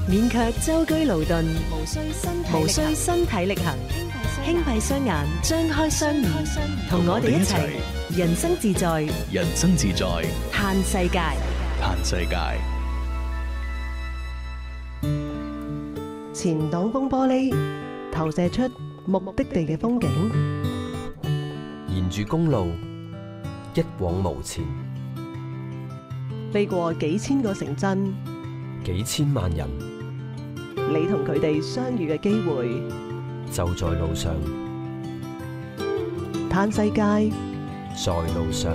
免卻舟車勞頓，無需身體力行，輕閉雙眼，張開雙耳，同我哋一齊人生自在， 人生自在， 嘆世界。 嘆世界。 前擋風玻璃投射出目的地嘅風景， 沿住公路一往無前， 飛過幾千個城鎮， 幾千萬人， 你同佢哋相遇嘅機會就在路上。 嘆世界， 在路上。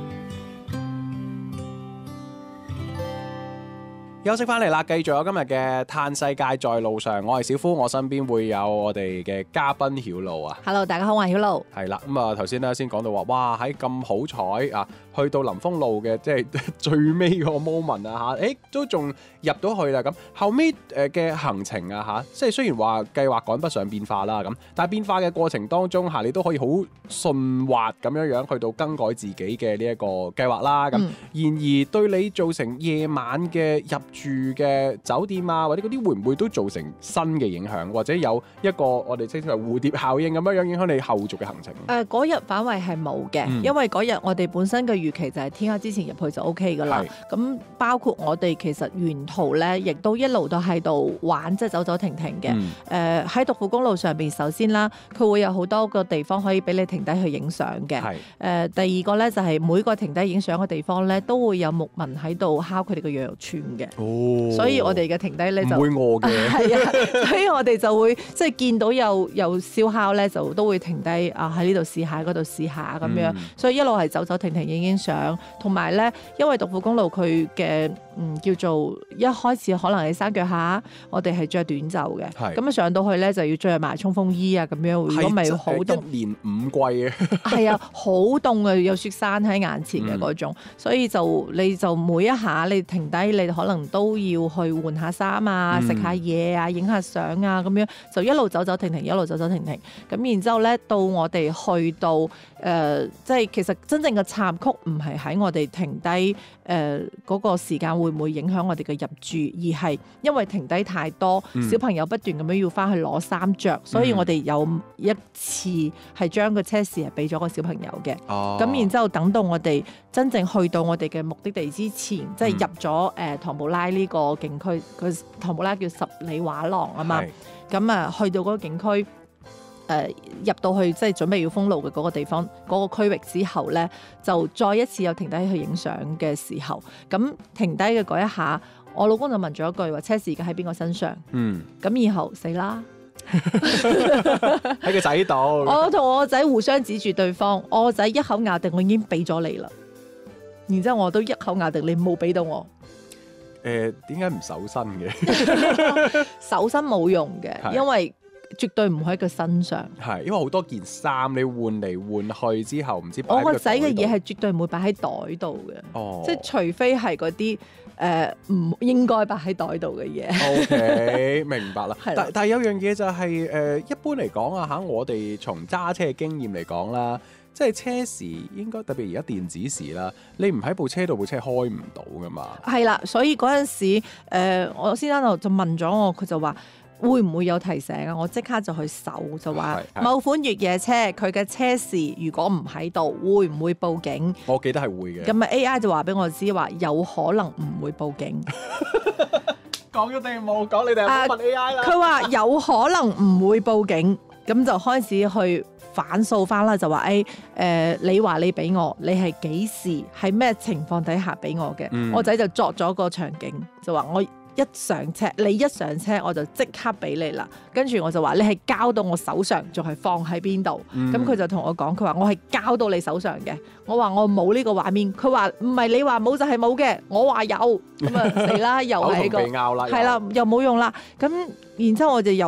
休息翻嚟啦，繼續有今日嘅嘆世界在路上。我係小夫，我身邊會有我哋嘅嘉賓曉露啊。 Hello， 大家好，我係曉露。 係啦，咁啊頭先咧先講到話，哇喺咁好彩啊，去到林豐路嘅即係最尾個 moment 啊嚇，都仲入到去啦咁。後尾嘅行程啊嚇，即係雖然話計劃趕不上變化啦咁，但係變化嘅過程當中嚇，你都可以好順滑咁樣去到更改自己嘅呢一個計劃啦咁。然而對你造成夜晚嘅入住嘅酒店啊，或者嗰啲會唔會都造成新嘅影響，或者有一個我哋稱之為蝴蝶效應咁樣影響你後續嘅行程？ 嗰日反為係冇嘅，因為嗰日我哋本身嘅預期就係天黑之前入去就 OK 噶啦。咁包括我哋其實沿途咧，亦都一路都喺度玩，即係走走停停嘅。喺獨富公路上邊，首先啦，佢會有好多個地方可以俾你停低去影相嘅。第二個咧就係每個停低影相嘅地方咧，都會有牧民喺度敲佢哋嘅羊肉串嘅。所以我哋嘅停低咧就唔會餓嘅，係啊，所以我哋就會即係見到有燒烤咧，就都會停低啊，喺呢度試下，嗰度試下咁樣。所以一路係走走停停影相，同埋咧，因為獨富公路佢嘅叫做一開始可能喺山腳下，我哋係着短袖嘅，咁啊上到去咧就要着埋衝鋒衣啊咁樣，如果唔係好凍， 一年5季啊， 係啊，好凍啊，有雪山喺眼前嘅嗰種，所以你就每一下你停低，你可能都要去換下衫啊，食下嘢啊，影下相啊，咁樣就一路走走停停，一路走走停停。咁然之後咧，到我哋去到即係其實真正嘅插曲唔係喺我哋停低嗰個時間會唔會影響我哋嘅入住，而係因為停低太多，小朋友不斷咁樣要翻去攞衫着，所以我哋有一次係將個車匙係俾咗個小朋友嘅。咁然之後等到我哋真正去到我哋嘅目的地之前，即係入咗唐布拉呢個景區，佢唐布拉叫十里畫廊啊嘛。咁啊去到嗰個景區，入到去即係準備要封路嘅嗰個地方，嗰個區域之後咧，就再一次又停低去影相嘅時候，咁停低嘅嗰一下，我老公就問咗一句話：車匙而家喺邊個身上？咁然後死啦！ 喺個仔度。 我同我個仔互相指住對方，我個仔一口咬定我已經俾咗你啦，然之後我都一口咬定你冇俾到我。 點解唔搜身嘅？ 搜身冇用嘅，因為絕對唔喺佢身上。係， 因為好多件衫你換嚟換去之後，唔知擺喺我個仔嘅嘢係絕對唔會擺喺袋度嘅，即係除非係嗰啲唔應該擺喺袋度嘅嘢。 OK， 明白啦。但係有樣嘢就係一般嚟講啊嚇，我哋從揸車嘅經驗嚟講啦。即係車匙應該特別而家電子匙啦，你唔喺部車度，部車開唔到噶嘛。係啦，所以嗰陣時我先生就問咗我，佢就話會唔會有提醒啊？我即刻就去搜，就話某款越野車佢嘅車匙如果唔喺度，會唔會報警？ 我記得係會嘅。 咁啊 AI 就話俾我知話有可能唔會報警。 講咗定冇講？你哋有冇問 AI 啦？ 佢話有可能唔會報警，咁就開始去反訴翻啦，就話你話你俾我，你係幾時係咩情況底下俾我嘅？我仔就作咗個場景，就話我一上車，你一上車我就即刻俾你啦。跟住我就話你係交到我手上，仲係放喺邊度？咁佢就同我講，佢話我係交到你手上嘅。我話我冇呢個畫面，佢話唔係你話冇就係冇嘅，我話有。咁啊死啦，又係個係啦，又冇用啦。咁然之後我就又